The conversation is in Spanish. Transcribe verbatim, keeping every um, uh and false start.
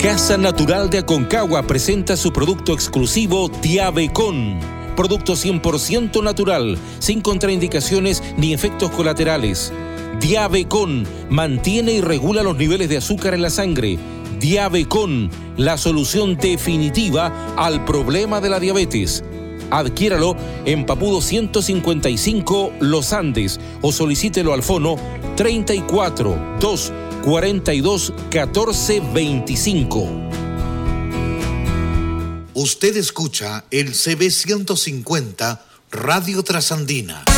Casa Natural de Aconcagua presenta su producto exclusivo Diabecon. Producto cien por ciento natural, sin contraindicaciones ni efectos colaterales. Diabecon mantiene y regula los niveles de azúcar en la sangre. Diabecon, la solución definitiva al problema de la diabetes. Adquiéralo en Papudo ciento cincuenta y cinco Los Andes o solicítelo al fono treinta y cuatro, dos, cuarenta y dos, catorce, veinticinco. Usted escucha el C B ciento cincuenta Radio Trasandina.